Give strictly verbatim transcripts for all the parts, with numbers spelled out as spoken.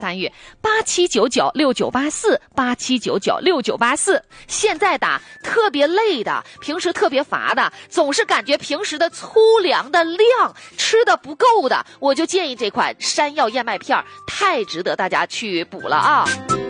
参与八七九九六九八四八七九九六九八四。现在打特别累的，平时特别乏的，总是感觉平时的粗粮的量吃的不够的，我就建议这款山药燕麦片，太值得大家去补了啊。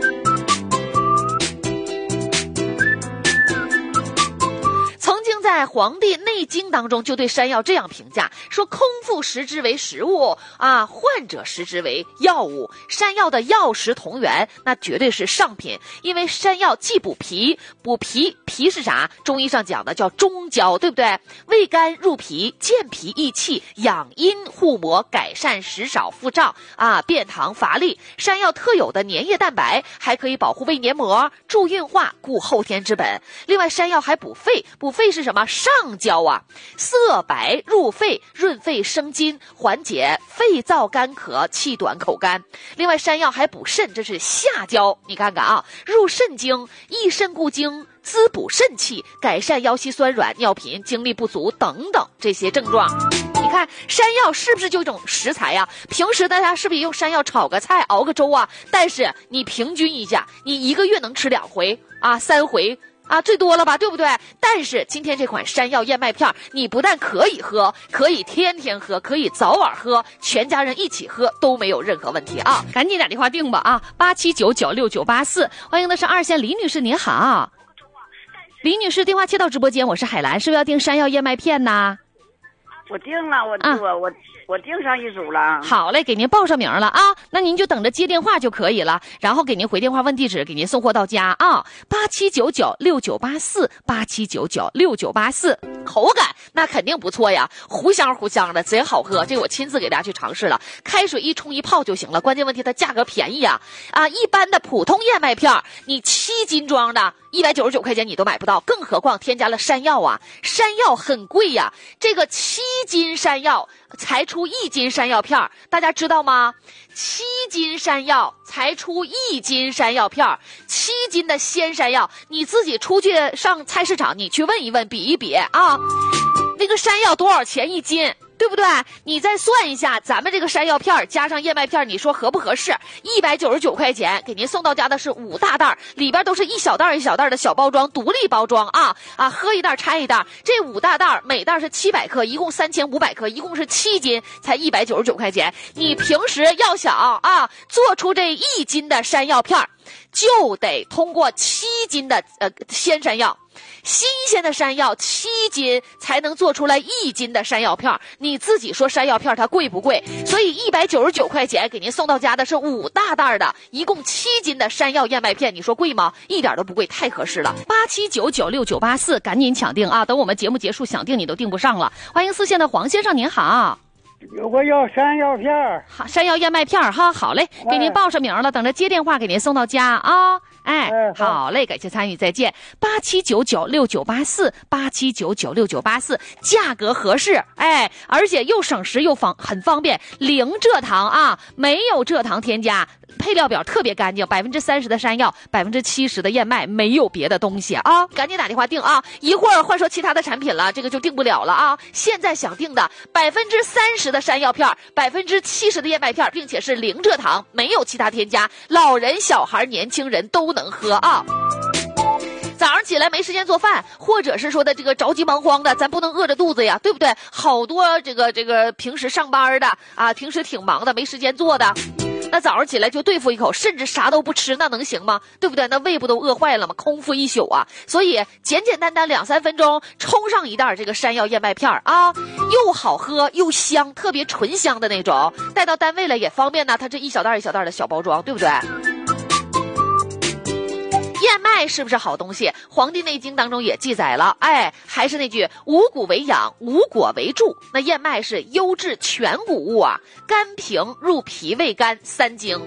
在《黄帝内经》当中就对山药这样评价，说空腹食之为食物啊，患者食之为药物。山药的药食同源，那绝对是上品。因为山药既补脾，补脾脾是啥？中医上讲的叫中焦，对不对？味甘入脾，健脾益气，养阴护膜，改善食少腹胀啊，便溏乏力。山药特有的粘液蛋白还可以保护胃黏膜，助运化，固后天之本。另外，山药还补肺，补肺是什么？上焦啊，色白入肺，润肺生津，缓解肺燥干咳、气短口干。另外，山药还补肾，这是下焦。你看看啊，入肾经，益肾固精，滋补肾气，改善腰膝酸软、尿频、精力不足等等这些症状。你看山药是不是就一种食材呀、啊？平时大家是不是也用山药炒个菜、熬个粥啊？但是你平均一下，你一个月能吃两回啊、三回。啊，最多了吧，对不对？但是今天这款山药燕麦片，你不但可以喝，可以天天喝，可以早晚喝，全家人一起喝都没有任何问题啊！赶紧打电话订吧啊，八七九九六九八四，欢迎的是二线李女士，您好。李女士，电话接到直播间，我是海兰，是不是要订山药燕麦片呢？ 我订了，我、啊、我我我订上一组了。 好嘞，给您报上名了啊，那您就等着接电话就可以了，然后给您回电话问地址，给您送货到家啊。八七九九六九八四，八七九九六九八四，口感那肯定不错呀，糊香糊香的，贼好喝。这个我亲自给大家去尝试了，开水一冲一泡就行了。关键问题它价格便宜啊啊！一般的普通燕麦片，你七斤装的，一百九十九块钱你都买不到，更何况添加了山药啊，山药很贵呀。这个七斤山药才出一斤山药片，大家知道吗？七斤山药才出一斤山药片，七斤的鲜山药，你自己出去上菜市场，你去问一问，比一比啊，那个山药多少钱一斤？对不对？你再算一下，咱们这个山药片加上燕麦片，你说合不合适？一百九十九块钱给您送到家的是五大袋，里边都是一小袋一小袋的小包装，独立包装啊啊，喝一袋拆一袋。这五大袋每袋是七百克，一共三千五百克，一共是七斤，才一百九十九块钱。你平时要想啊做出这一斤的山药片，就得通过七斤的呃鲜山药。新鲜的山药七斤才能做出来一斤的山药片，你自己说山药片它贵不贵？所以一百九十九块钱给您送到家的是五大袋的，一共七斤的山药燕麦片，你说贵吗？一点都不贵，太合适了。八七九九六九八四，赶紧抢订啊！等我们节目结束，想订你都订不上了。欢迎四线的黄先生，您好。 我要山药片儿， 好，山药燕麦片儿哈，好嘞，给您报上名了，等着接电话给您送到家啊。哎，哎好嘞，感谢参与，再见。八七九九六九八四，八七九九六九八四，价格合适，哎，而且又省时又方很方便，零蔗糖啊，没有蔗糖添加，配料表特别干净，百分之三十的山药，百分之七十的燕麦，没有别的东西啊，赶紧打电话订啊，一会儿换说其他的产品了，这个就订不了了啊。现在想订的百分之三十的山药片，百分之七十的燕麦片，并且是零蔗糖，没有其他添加，老人、小孩、年轻人都能喝啊。早上起来没时间做饭，或者是说的这个着急忙慌的，咱不能饿着肚子呀，对不对？好多这个这个平时上班的啊，平时挺忙的，没时间做的。那早上起来就对付一口，甚至啥都不吃，那能行吗？对不对？那胃不都饿坏了吗？空腹一宿啊！所以简简单单两三分钟冲上一袋这个山药燕麦片啊，又好喝又香，特别醇香的那种，带到单位了也方便呢。它这一小袋一小袋的小包装，对不对？燕麦是不是好东西？《黄帝内经》当中也记载了，哎，还是那句五谷为养，五果为助。那燕麦是优质全谷物啊，甘平入脾胃肝三经。